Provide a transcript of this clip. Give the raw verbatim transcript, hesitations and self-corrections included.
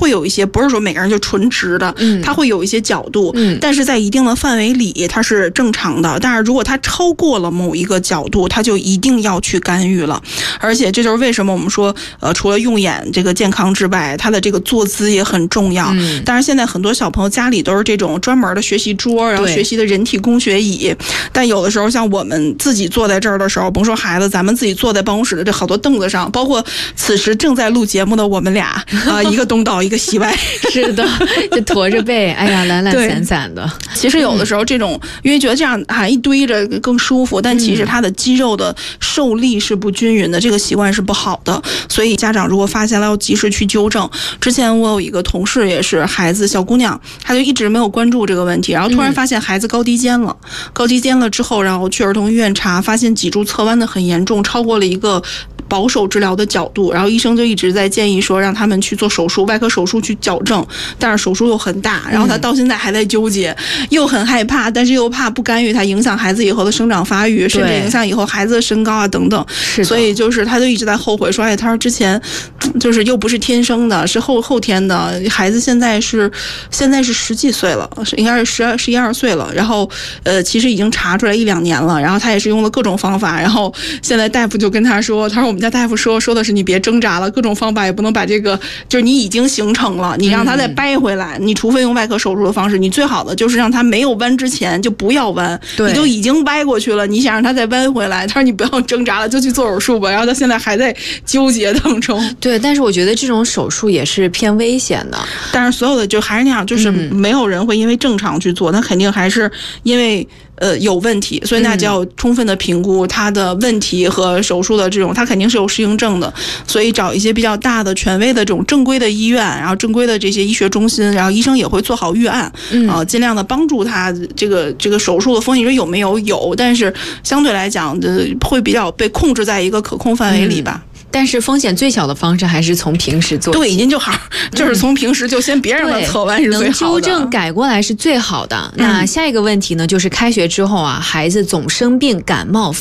会有一些，不是说每个人就纯直的， 嗯， 它会有一些角度， 嗯， 但是在一定的范围里它是正常的。但是如果它超过了某一个角度，它就一定要去干预了。而且这就是为什么我们说，呃，除了用眼这个健康之外，它的这个坐姿也很重要。嗯，但是现在很多小朋友家里都是这种专门的学习桌，然后学习的人体工学椅。但有的时候像我们自己坐在这儿的时候，甭说孩子，咱们自己坐在办公室的这好多凳子上，包括此时正在录节目的我们俩啊、呃，一个东倒一个西歪， 是的，就驼着背，哎呀，懒懒散散的。 其实有的时候这种，嗯、因为觉得这样啊一堆着更舒服，但其实它的肌肉的受力是不均匀的，这个习惯是不好的。所以家长如果发现了，要及时去纠正。之前我有一个同事也是孩子小姑娘，她就一直没有关注这个问题，然后突然发现孩子高低肩了，嗯、高低肩了之后，然后去儿童医院查，发现脊柱侧弯的很严重，超过了一个保守治疗的角度，然后医生就一直在建议说让他们去做手术，外科手术去矫正，但是手术又很大，然后他到现在还在纠结，嗯、又很害怕，但是又怕不干预它影响孩子以后的生长发育，甚至影响以后孩子的身高啊等等。所以就是他就一直在后悔说，哎，他说之前就是又不是天生的，是后后天的，孩子现在是现在是十几岁了，应该是十二十一二岁了，然后呃其实已经查出来一两年了，然后他也是用了各种方法，然后现在大夫就跟他说，他说我们家大夫说说的是你别挣扎了，各种方法也不能把这个，就是你已经形成了，你让他再掰回来，嗯、你除非用外科手术的方式，你最好的就是让他没有弯之前就不要弯，你都已经歪过去了，你想让他再弯回来，他说你不要挣扎了，就去做手术吧。然后他现在还在纠结当中。 对，但是我觉得这种手术也是偏危险的。 但是所有的就还是那样，就是没有人会因为正常去做，他肯定还是因为呃有问题，所以那就要充分的评估他的问题和手术的这种，他肯定是有适应症的，所以找一些比较大的权威的这种正规的医院，然后正规的这些医学中心，然后医生也会做好预案，嗯、呃，尽量的帮助他这个这个手术的风险有没有有，但是相对来讲的会比较被控制在一个可控范围里吧。嗯， 但是风险最小的方式还是从平时做起。 对，您就好，就是从平时就先别让他侧弯是最好的，能纠正改过来是最好的。嗯、那下一个问题呢，就是开学之后啊，孩子总生病感冒。